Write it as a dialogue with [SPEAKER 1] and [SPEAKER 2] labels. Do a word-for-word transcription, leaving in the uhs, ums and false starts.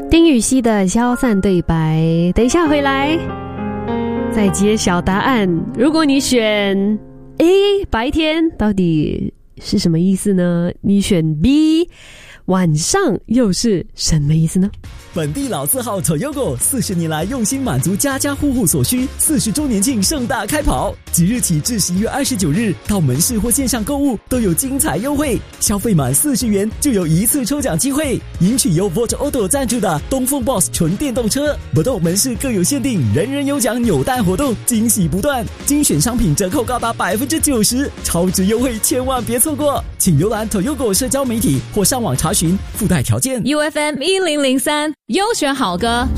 [SPEAKER 1] 丁禹兮的消散对白，等一下回来再揭晓答案。如果你选 A 白天到底是什么意思呢？你选 B 晚上又是什么意思呢？
[SPEAKER 2] 本地老字号 Toyogo 四十年来用心满足家家户户所需，四十周年庆盛大开跑，即日起至十一月二十九日，到门市或线上购物都有精彩优惠，消费满四十元就有一次抽奖机会，赢取由 Volt Auto 赞助的东风 Boss 纯电动车。不动门市各有限定，人人有奖扭蛋活动，惊喜不断，精选商品折扣高达百分之九十，超值优惠千万别错过！请浏览 Toyogo 社交媒体或上网查询附带条件。
[SPEAKER 3] U F M 一零零三优选好歌